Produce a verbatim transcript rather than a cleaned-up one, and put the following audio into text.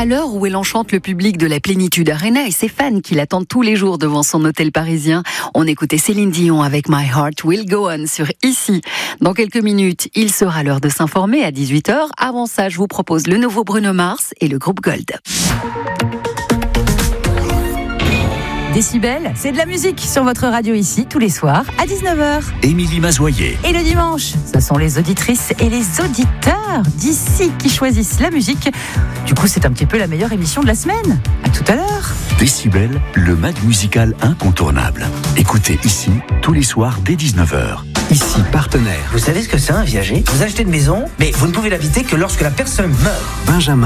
À l'heure où elle enchante le public de la Plénitude Arena et ses fans qui l'attendent tous les jours devant son hôtel parisien, on écoutait Céline Dion avec My Heart Will Go On sur Ici. Dans quelques minutes, il sera l'heure de s'informer à dix-huit heures. Avant ça, je vous propose le nouveau Bruno Mars et le groupe Gold. Décibel, c'est de la musique sur votre radio ici, tous les soirs, à dix-neuf heures. Émilie Mazoyer. Et le dimanche, ce sont les auditrices et les auditeurs d'ici qui choisissent la musique. Du coup, c'est un petit peu la meilleure émission de la semaine. À tout à l'heure. Décibel, le mag musical incontournable. Écoutez Ici, tous les soirs dès dix-neuf heures. Ici, partenaire. Vous savez ce que c'est un viager ? Vous achetez une maison, mais vous ne pouvez l'habiter que lorsque la personne meurt. Benjamin.